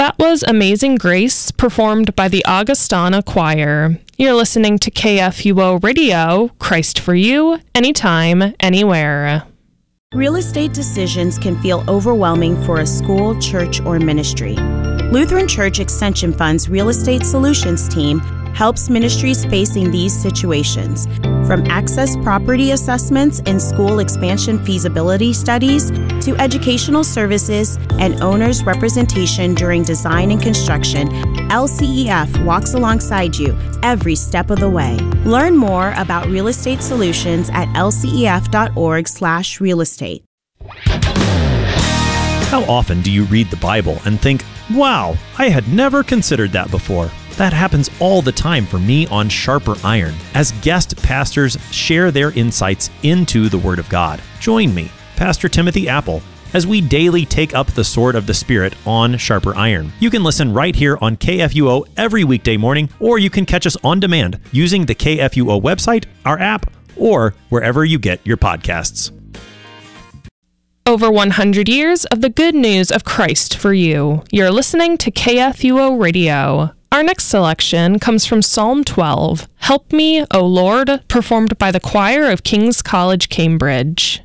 That was Amazing Grace, performed by the Augustana Choir. You're listening to KFUO Radio, Christ for you, anytime, anywhere. Real estate decisions can feel overwhelming for a school, church, or ministry. Lutheran Church Extension Fund's Real Estate Solutions team helps ministries facing these situations, from access property assessments and school expansion feasibility studies to educational services and owners' representation during design and construction. LCEF walks alongside you every step of the way. Learn more about real estate solutions at lcef.org/realestate. How often do you read the Bible and think, wow, I had never considered that before? That happens all the time for me on Sharper Iron, as guest pastors share their insights into the Word of God. Join me, Pastor Timothy Apple, as we daily take up the sword of the Spirit on Sharper Iron. You can listen right here on KFUO every weekday morning, or you can catch us on demand using the KFUO website, our app, or wherever you get your podcasts. Over 100 years of the good news of Christ for you. You're listening to KFUO Radio. Our next selection comes from Psalm 12, Help Me, O Lord, performed by the choir of King's College, Cambridge.